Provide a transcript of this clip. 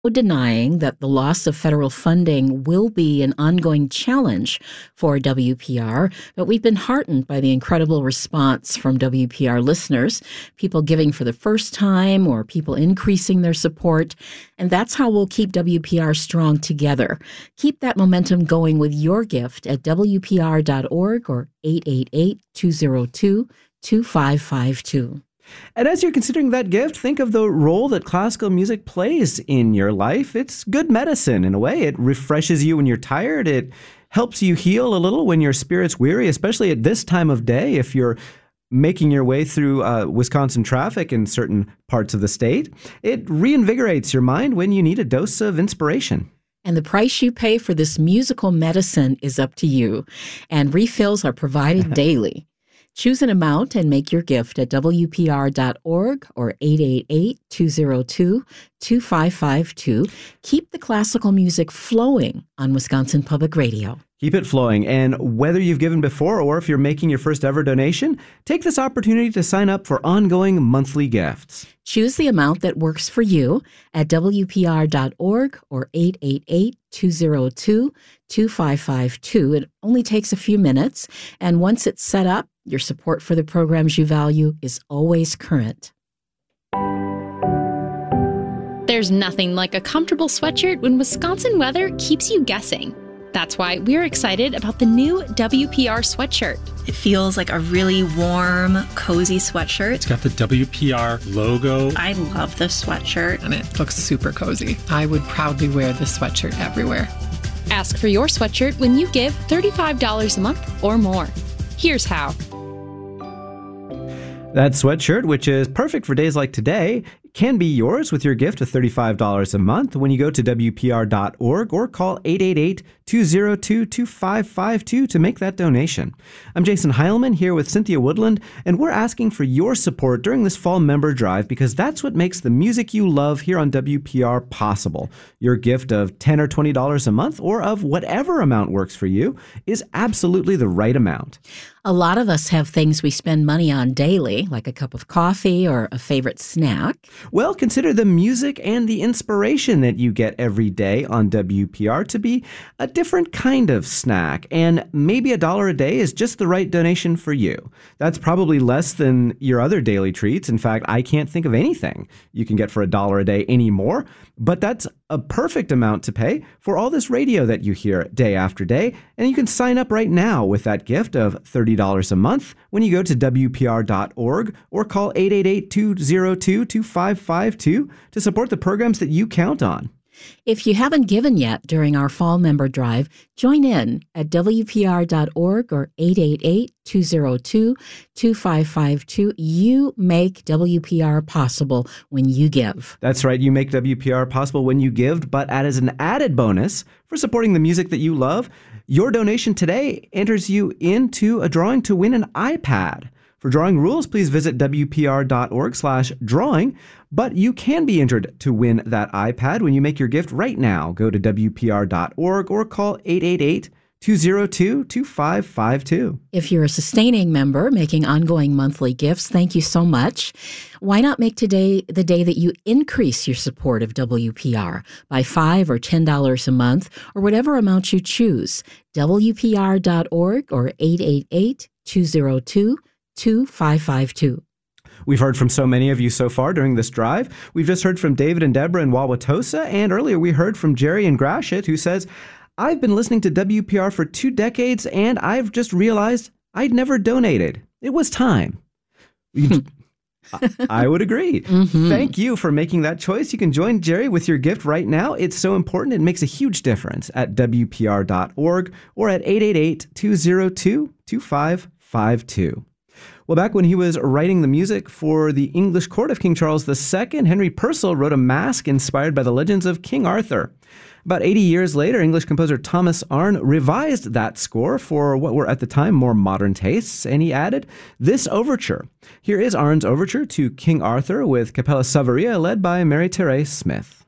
denying that the loss of federal funding will be an ongoing challenge for WPR, but we've been heartened by the incredible response from WPR listeners, people giving for the first time or people increasing their support. And that's how we'll keep WPR strong together. Keep that momentum going with your gift at WPR.org or 888-202-2552. And as you're considering that gift, think of the role that classical music plays in your life. It's good medicine in a way. It refreshes you when you're tired. It helps you heal a little when your spirit's weary, especially at this time of day if you're making your way through Wisconsin traffic in certain parts of the state. It reinvigorates your mind when you need a dose of inspiration. And the price you pay for this musical medicine is up to you. And refills are provided daily. Choose an amount and make your gift at WPR.org or 888-202-2552. Keep the classical music flowing on Wisconsin Public Radio. Keep it flowing. And whether you've given before or if you're making your first ever donation, take this opportunity to sign up for ongoing monthly gifts. Choose the amount that works for you at WPR.org or 888-202-2552. It only takes a few minutes. And once it's set up, your support for the programs you value is always current. There's nothing like a comfortable sweatshirt when Wisconsin weather keeps you guessing. That's why we're excited about the new WPR sweatshirt. It feels like a really warm, cozy sweatshirt. It's got the WPR logo. I love this sweatshirt. And it looks super cozy. I would proudly wear this sweatshirt everywhere. Ask for your sweatshirt when you give $35 a month or more. Here's how. That sweatshirt, which is perfect for days like today, can be yours with your gift of $35 a month when you go to WPR.org or call 888-202-2552 to make that donation. I'm Jason Heilman here with Cynthia Woodland, and we're asking for your support during this fall member drive because that's what makes the music you love here on WPR possible. Your gift of $10 or $20 a month or of whatever amount works for you is absolutely the right amount. A lot of us have things we spend money on daily, like a cup of coffee or a favorite snack. Well, consider the music and the inspiration that you get every day on WPR to be a different kind of snack, and maybe $1 a day is just the right donation for you. That's probably less than your other daily treats. In fact, I can't think of anything you can get for $1 a day anymore, but that's a perfect amount to pay for all this radio that you hear day after day, and you can sign up right now with that gift of $30 a month when you go to WPR.org or call 888-202-2552 to support the programs that you count on. If you haven't given yet during our fall member drive, join in at WPR.org or 888-202-2552. You make WPR possible when you give. That's right. You make WPR possible when you give, but as an added bonus for supporting the music that you love, your donation today enters you into a drawing to win an iPad. For drawing rules, please visit WPR.org/drawing, but you can be entered to win that iPad when you make your gift right now. Go to WPR.org or call 888-202-2552. If you're a sustaining member making ongoing monthly gifts, thank you so much. Why not make today the day that you increase your support of WPR by $5 or $10 a month or whatever amount you choose? WPR.org or 888-202-2552. We've heard from so many of you so far during this drive. We've just heard from David and Deborah in Wauwatosa, and earlier we heard from Jerry in Gratiot, who says, I've been listening to WPR for 2 decades, and I've just realized I'd never donated. It was time. I would agree. Mm-hmm. Thank you for making that choice. You can join Jerry with your gift right now. It's so important. It makes a huge difference at WPR.org or at 888-202-2552. Well, back when he was writing the music for the English court of King Charles II, Henry Purcell wrote a masque inspired by the legends of King Arthur. About 80 years later, English composer Thomas Arne revised that score for what were at the time more modern tastes, and he added this overture. Here is Arne's overture to King Arthur with Capella Savaria led by Mary Therese Smith.